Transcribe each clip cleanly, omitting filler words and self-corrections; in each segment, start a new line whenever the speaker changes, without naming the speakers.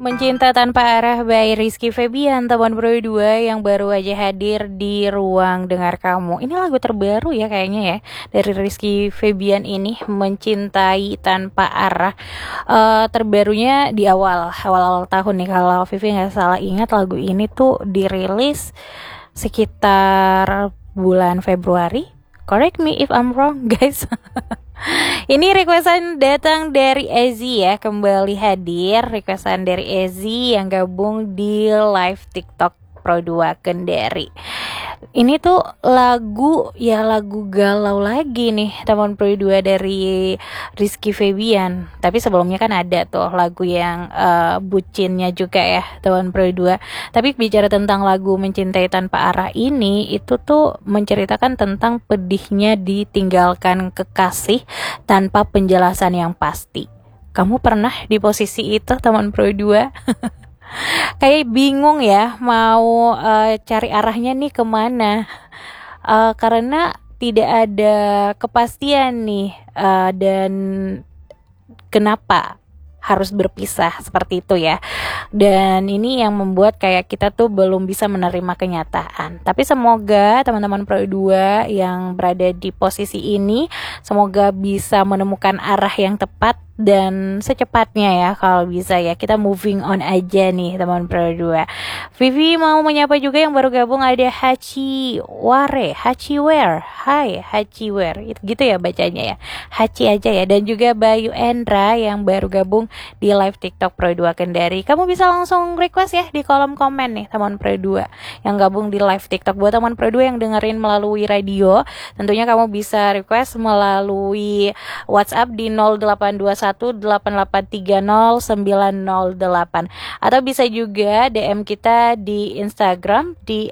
Mencinta Tanpa Arah by Rizky Febian, teman Bro 2 yang baru aja hadir di ruang dengar kamu. Ini lagu terbaru ya kayaknya ya dari Rizky Febian ini, Mencintai Tanpa Arah. Terbarunya di awal tahun nih, kalau Vivi nggak salah ingat lagu ini tuh dirilis sekitar bulan Februari. Correct me if I'm wrong guys. Ini requestan datang dari Ezi ya, kembali hadir requestan dari Ezi yang gabung di live TikTok Pro 2 Kendari. Ini tuh lagu galau lagi nih teman Pro 2 dari Rizky Febian. Tapi sebelumnya kan ada tuh lagu yang bucinnya juga ya teman Pro 2. Tapi bicara tentang lagu Mencintai Tanpa Arah ini, itu tuh menceritakan tentang pedihnya ditinggalkan kekasih tanpa penjelasan yang pasti. Kamu pernah di posisi itu teman Pro 2? Kayak bingung ya mau cari arahnya nih kemana, karena tidak ada kepastian nih, dan kenapa harus berpisah seperti itu ya. Dan ini yang membuat kayak kita tuh belum bisa menerima kenyataan. Tapi semoga teman-teman Pro 2 yang berada di posisi ini semoga bisa menemukan arah yang tepat dan secepatnya ya, kalau bisa ya kita moving on aja nih teman Pro 2. Vivi mau menyapa juga yang baru gabung, ada Hachiware. Hai Hachiware, itu gitu ya bacanya ya, Hachi aja ya. Dan juga Bayu Endra yang baru gabung di live TikTok Pro 2 Kendari. Kamu bisa langsung request ya di kolom komen nih teman Pro 2 yang gabung di live TikTok. Buat teman Pro 2 yang dengerin melalui radio, tentunya kamu bisa request melalui WhatsApp di 08218830908, atau bisa juga DM kita di Instagram di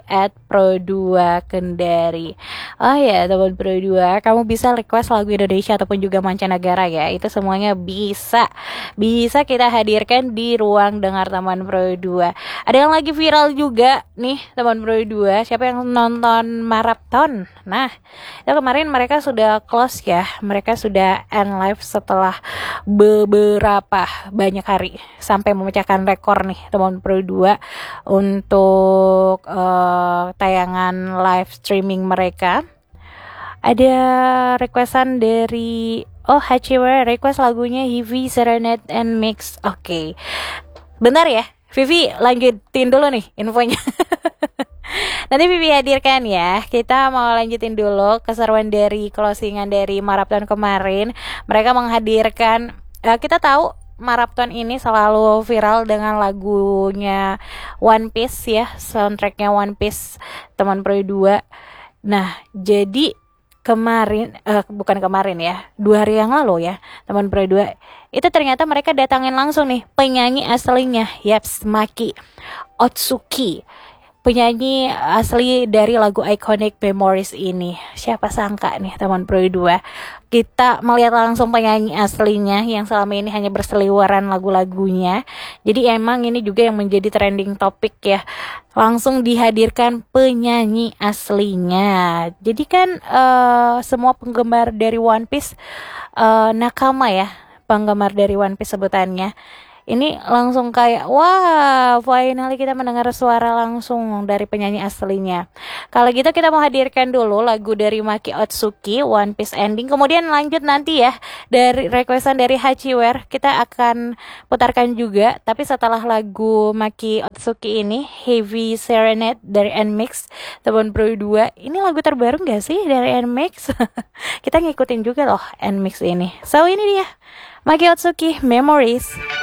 @pro2kendari. Oh ya teman Pro 2, kamu bisa request lagu Indonesia ataupun juga mancanegara ya. Itu semuanya bisa kita hadirkan di ruang dengar teman Pro 2. Ada yang lagi viral juga nih teman Pro 2. Siapa yang nonton maraton? Nah, itu kemarin mereka sudah close ya. Mereka sudah end live setelah beberapa banyak hari, sampai memecahkan rekor nih teman Pro 2 untuk tayangan live streaming mereka. Ada requestan dari Hachiware, request lagunya Heavy Serenade and Mix. Oke. Bentar ya, Vivi lanjutin dulu nih infonya. Nanti Vivi hadirkan ya. Kita mau lanjutin dulu keseruan dari closingan dari maraton kemarin. Mereka menghadirkan, kita tahu maraton ini selalu viral dengan lagunya One Piece ya, soundtracknya One Piece teman Pro 2. Nah, jadi bukan kemarin ya, 2 hari yang lalu ya teman Pro 2, itu ternyata mereka datangin langsung nih penyanyi aslinya, yaps, Maki Otsuki, penyanyi asli dari lagu Iconic Memories ini. Siapa sangka nih teman Pro 2, kita melihat langsung penyanyi aslinya yang selama ini hanya berseliweran lagu-lagunya. Jadi emang ini juga yang menjadi trending topik ya, langsung dihadirkan penyanyi aslinya. Jadi kan semua penggemar dari One Piece, nakama ya, penggemar dari One Piece sebutannya, ini langsung kayak wah, finally kita mendengar suara langsung dari penyanyi aslinya. Kalau gitu kita mau hadirkan dulu lagu dari Maki Otsuki, One Piece Ending. Kemudian lanjut nanti ya dari requestan dari Hachiware, kita akan putarkan juga. Tapi setelah lagu Maki Otsuki ini, Heavy Serenade dari NMIX teman Pro 2. Ini lagu terbaru gak sih dari NMIX? Kita ngikutin juga loh NMIX ini. So ini dia Maki Otsuki, Memories.